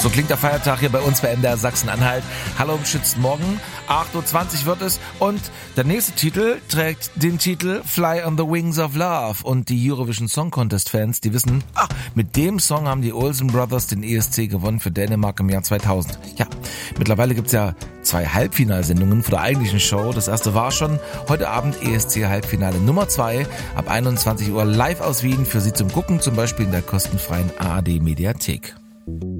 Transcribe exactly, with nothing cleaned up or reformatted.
So klingt der Feiertag hier bei uns bei M D R Sachsen-Anhalt. Hallo am Schützenmorgen, acht Uhr zwanzig wird es und der nächste Titel trägt den Titel Fly on the Wings of Love und die Eurovision Song Contest Fans, die wissen, ah, mit dem Song haben die Olsen Brothers den E S C gewonnen für Dänemark im Jahr zweitausend. Ja, mittlerweile gibt's ja zwei Halbfinalsendungen vor der eigentlichen Show. Das erste war schon heute Abend E S C Halbfinale Nummer zwei ab einundzwanzig Uhr live aus Wien für Sie zum Gucken, zum Beispiel in der kostenfreien A R D Mediathek.